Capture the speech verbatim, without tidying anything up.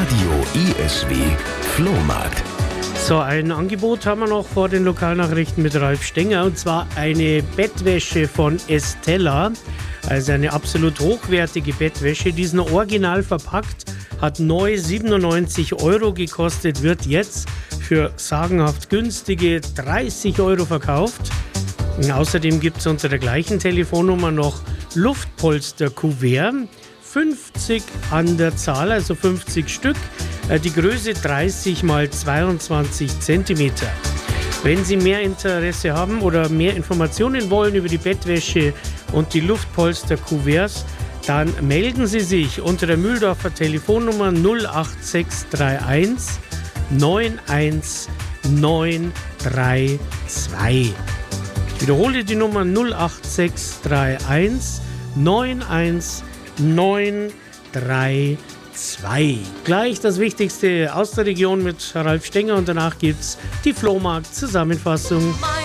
Radio I S W Flohmarkt. So, ein Angebot haben wir noch vor den Lokalnachrichten mit Ralf Stenger, und zwar eine Bettwäsche von Estella. Also eine absolut hochwertige Bettwäsche, die ist noch original verpackt, hat neu siebenundneunzig Euro gekostet, wird jetzt für sagenhaft günstige dreißig Euro verkauft. Und außerdem gibt es unter der gleichen Telefonnummer noch Luftpolster-Kuvert, fünfzig an der Zahl, also fünfzig Stück, die Größe dreißig mal zweiundzwanzig Zentimeter. Wenn Sie mehr Interesse haben oder mehr Informationen wollen über die Bettwäsche und die Luftpolster-Kuverts, dann melden Sie sich unter der Mühldorfer Telefonnummer null acht sechs drei eins neun eins neun drei zwei. Ich wiederhole die Nummer null acht sechs drei eins neun eins neun drei zwei. Gleich das Wichtigste aus der Region mit Ralf Stenger und danach gibt's die Flohmarkt-Zusammenfassung.